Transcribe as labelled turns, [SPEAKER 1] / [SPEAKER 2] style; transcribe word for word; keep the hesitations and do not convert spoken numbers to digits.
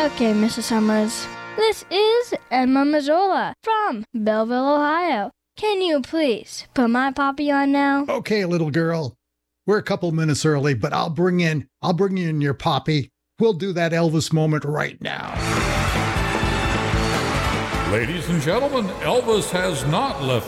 [SPEAKER 1] Okay, Missus Summers. This is Emma Mazzola from Belleville, Ohio. Can you please put my poppy on now?
[SPEAKER 2] Okay, little girl. We're a couple minutes early, but I'll bring in, I'll bring in your poppy. We'll do that Elvis moment right now.
[SPEAKER 3] Ladies and gentlemen, Elvis has not left